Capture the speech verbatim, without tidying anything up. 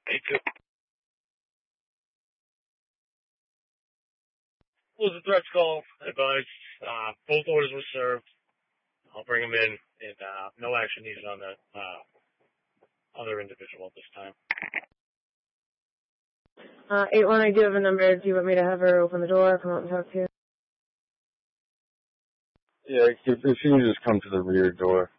Eight two. Was a threats call, advised, uh, both orders were served. I'll bring them in, and, uh, no action needed on the, uh, other individual at this time. Uh, eight one, I do have a number. Do you want me to have her open the door, come out and talk to you? Yeah, if, if you can just come to the rear door.